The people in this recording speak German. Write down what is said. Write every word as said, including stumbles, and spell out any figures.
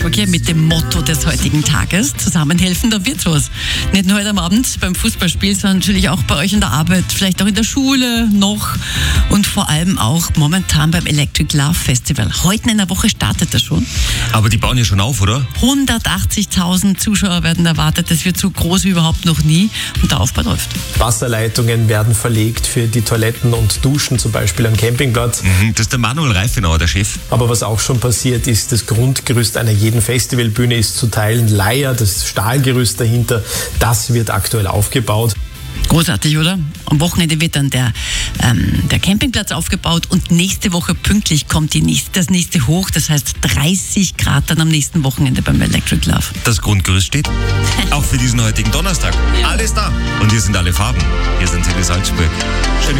Salzburg mit dem Motto des heutigen Tages. Zusammenhelfen, da wird's was. Nicht nur heute am Abend beim Fußballspiel, sondern natürlich auch bei euch in der Arbeit, vielleicht auch in der Schule noch und vor allem auch momentan beim Electric Love Festival. Heute in der Woche startet das schon. Aber die bauen ja schon auf, oder? hundertachtzigtausend Zuschauer werden erwartet. Das wird so groß wie überhaupt noch nie. Und der Aufbau läuft. Wasserleitungen werden verlegt für die Toiletten und Duschen, zum Beispiel am Campingplatz. Mhm, das ist der Manuel Reifenauer, der Chef. Aber was auch schon passiert ist, das Grundgerüst einer jeden Festivalbühne ist zu teilen Leier, das Stahlgerüst dahinter, das wird aktuell aufgebaut. Großartig, oder? Am Wochenende wird dann der, ähm, der Campingplatz aufgebaut und nächste Woche pünktlich kommt die nächste, das nächste hoch. Das heißt dreißig Grad dann am nächsten Wochenende beim Electric Love. Das Grundgerüst steht. Auch für diesen heutigen Donnerstag. Alles da. Und hier sind alle Farben. Hier sind sie, die Salzburg. Schöne